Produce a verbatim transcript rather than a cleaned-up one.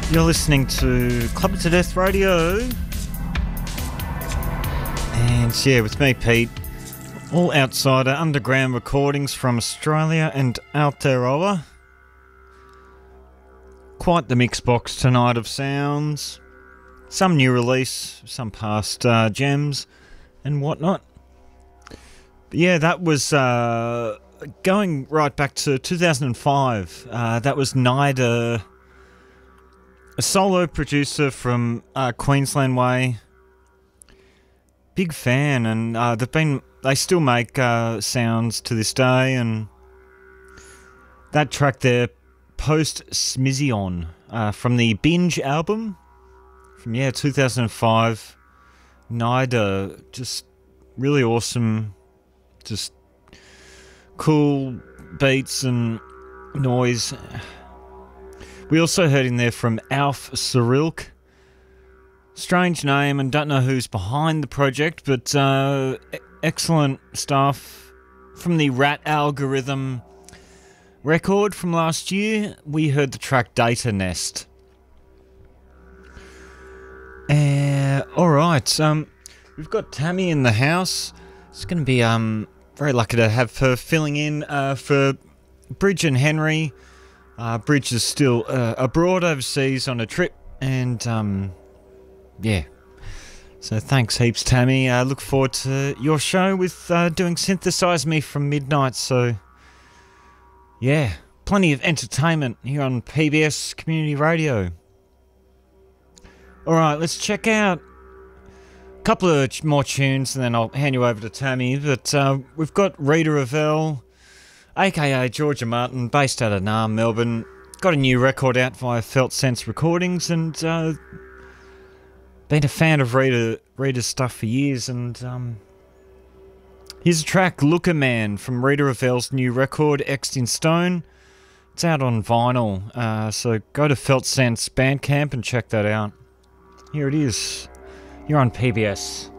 You're listening to Club It to Death Radio. And yeah, with me, Pete. All outsider underground recordings from Australia and Aotearoa. Quite the mix box tonight of sounds. Some new release, some past uh, gems and whatnot. But yeah, that was uh, going right back to two thousand five. Uh, that was Nida, a solo producer from uh, Queensland Way. Big fan, and uh, they've been they still make uh, sounds to this day, and that track there, Post Smizion, uh, from the Binge album from yeah two thousand five. Nida, just really awesome, just cool beats and noise. We also heard in there from Alf Cyrilk. Strange name, and don't know who's behind the project, but uh, e- excellent stuff from the Rat Algorithm record from last year. We heard the track Data Nest. Uh, alright, um, we've got Tammy in the house. It's going to be um very lucky to have her filling in uh, for Bridge and Henry. Uh, Bridge is still uh, abroad overseas on a trip, and um, yeah. So thanks heaps, Tammy. I uh, look forward to your show with uh, doing Synthesize Me from midnight. So yeah, plenty of entertainment here on P B S Community Radio. Alright, let's check out a couple of more tunes and then I'll hand you over to Tammy. But uh, we've got Rita Ravel, aka Georgia Martin, based out of Naarm, Melbourne. Got a new record out via Felt Sense Recordings, and uh, been a fan of Rita, Rita's stuff for years. And um, here's a track, Looker Man, from Rita Ravel's new record, X'd in Stone. It's out on vinyl, uh, so go to Felt Sense Bandcamp and check that out. Here it is. You're on P B S.